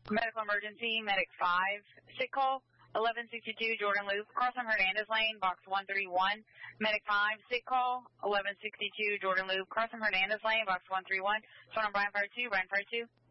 Medical emergency, Medic 5, sick call, 1162 Jordan Loop, Carlson Hernandez Lane, box 131. Medic 5, sick call, 1162 Jordan Loop, Carlson Hernandez Lane, box 131. Phone on Brian Fire 2, Brian Fire 2.